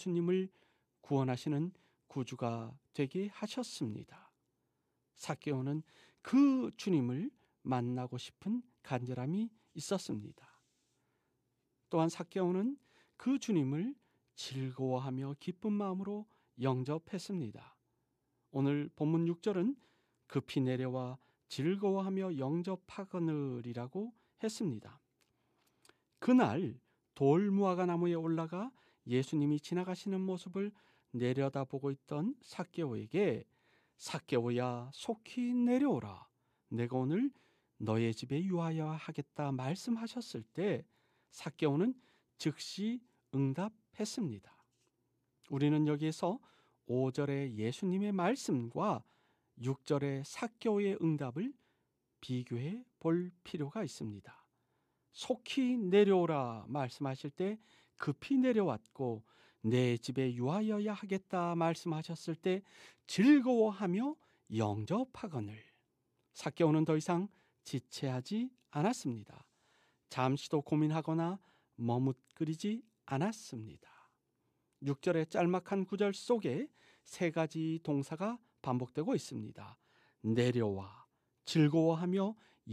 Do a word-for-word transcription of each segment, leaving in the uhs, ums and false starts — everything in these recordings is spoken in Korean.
예수님을 구원하시는 구주가 되게 하셨습니다. 삭개오는 그 주님을 만나고 싶은 간절함이 있었습니다. 또한 삭개오는 그 주님을 즐거워하며 기쁜 마음으로 영접했습니다. 오늘 본문 육 절은 급히 내려와 즐거워하며 영접하거늘이라고 했습니다. 그날 돌무화과 나무에 올라가 예수님이 지나가시는 모습을 내려다보고 있던 삭개오에게 삭개오야 속히 내려오라. 내가 오늘 너의 집에 유하여 하겠다 말씀하셨을 때 삭개오는 즉시 응답했습니다. 우리는 여기에서 오 절의 예수님의 말씀과 육 절의 삭개오의 응답을 비교해 볼 필요가 있습니다. 속히 내려오라 말씀하실 때 급히 내려왔고 내 집에 유하여야 하겠다 말씀하셨을 때 즐거워하며 영접하거늘. 삭개오는 더 이상 지체하지 않았습니다. 잠시도 고민하거나 머뭇거리지 않았습니다. 육 절의 짤막한 구절 속에 세 가지 동사가 반복되고 있습니다. 내려와, 즐거워하며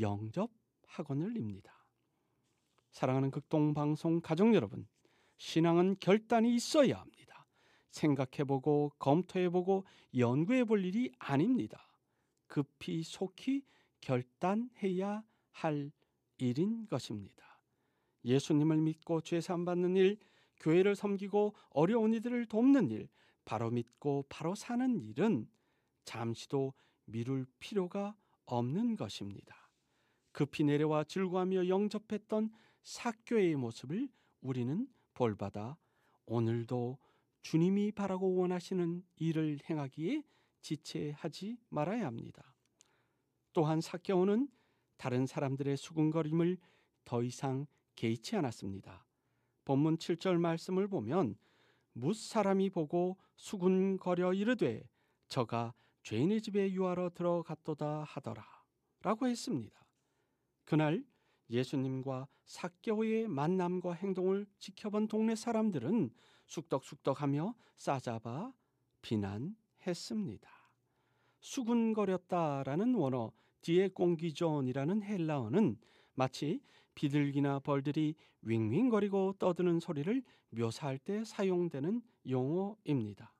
영접하거늘입니다. 사랑하는 극동방송 가족 여러분, 신앙은 결단이 있어야 합니다. 생각해보고 검토해보고 연구해볼 일이 아닙니다. 급히 속히 결단해야 할 일인 것입니다. 예수님을 믿고 죄사함 받는 일, 교회를 섬기고 어려운 이들을 돕는 일, 바로 믿고 바로 사는 일은 잠시도 미룰 필요가 없는 것입니다. 급히 내려와 즐거워하며 영접했던 삭개오의 모습을 우리는 볼받아 오늘도 주님이 바라고 원하시는 일을 행하기에 지체하지 말아야 합니다. 또한 삭개오는 다른 사람들의 수군거림을 더 이상 개의치 않았습니다. 본문 칠 절 말씀을 보면 뭇사람이 보고 수군거려 이르되 저가 죄인의 집에 유하러 들어갔도다 하더라 라고 했습니다. 그날 예수님과 삭개오의 만남과 행동을 지켜본 동네 사람들은 쑥덕쑥덕하며 싸잡아 비난했습니다. 수군거렸다라는 원어 디에공기존이라는 헬라어는 마치 비둘기나 벌들이 윙윙거리고 떠드는 소리를 묘사할 때 사용되는 용어입니다.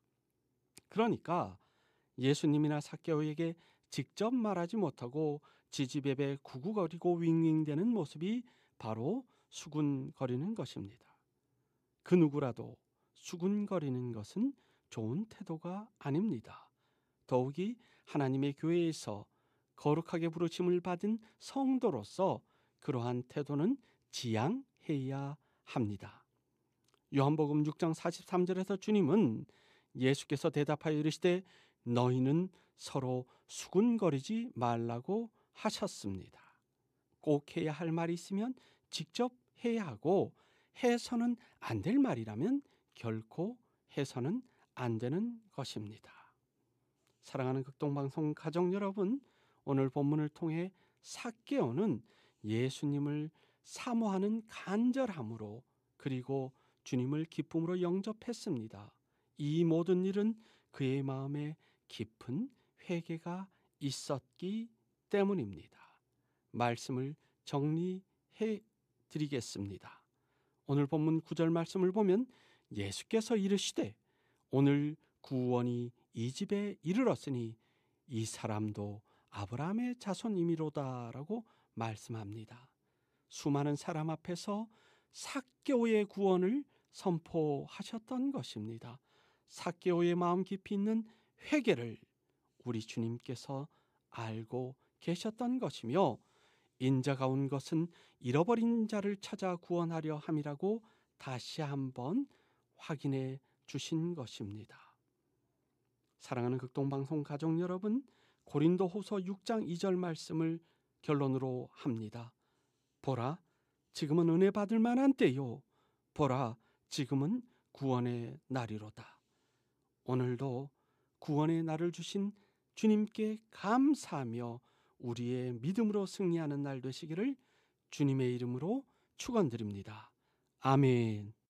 그러니까 예수님이나 삭개오에게 직접 말하지 못하고 지지배배 구구거리고 윙윙대는 모습이 바로 수군거리는 것입니다. 그 누구라도 수군거리는 것은 좋은 태도가 아닙니다. 더욱이 하나님의 교회에서 거룩하게 부르심을 받은 성도로서 그러한 태도는 지양해야 합니다. 요한복음 육 장 사십삼 절에서 주님은 예수께서 대답하여 이르시되 너희는 서로 수군거리지 말라고 하셨습니다. 꼭 해야 할 말이 있으면 직접 해야 하고 해서는 안 될 말이라면 결코 해서는 안 되는 것입니다. 사랑하는 극동방송 가족 여러분, 오늘 본문을 통해 삭개오는 예수님을 사모하는 간절함으로 그리고 주님을 기쁨으로 영접했습니다. 이 모든 일은 그의 마음에 깊은 회개가 있었기 때문입니다. 말씀을 정리해 드리겠습니다. 오늘 본문 구 절 말씀을 보면 예수께서 이르시되 오늘 구원이 이 집에 이르렀으니 이 사람도 아브라함의 자손이미로다 라고 말씀합니다. 수많은 사람 앞에서 삭개오의 구원을 선포하셨던 것입니다. 삭개오의 마음 깊이 있는 회개를 우리 주님께서 알고 계셨던 것이며 인자가 온 것은 잃어버린 자를 찾아 구원하려 함이라고 다시 한번 확인해 주신 것입니다. 사랑하는 극동방송 가족 여러분, 고린도후서 육 장 이 절 말씀을 결론으로 합니다. 보라, 지금은 은혜 받을 만한 때요. 보라, 지금은 구원의 날이로다. 오늘도 구원의 날을 주신 주님께 감사하며 우리의 믿음으로 승리하는 날 되시기를 주님의 이름으로 축원드립니다. 아멘.